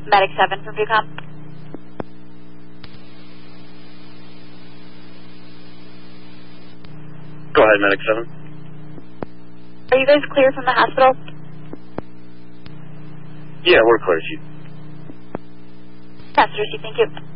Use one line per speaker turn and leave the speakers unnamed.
Medic 7 from Bucom.
Go ahead, Medic 7.
Are you guys clear from the hospital?
Yeah, we're clear, Chief.
Yes, Rishi, thank you.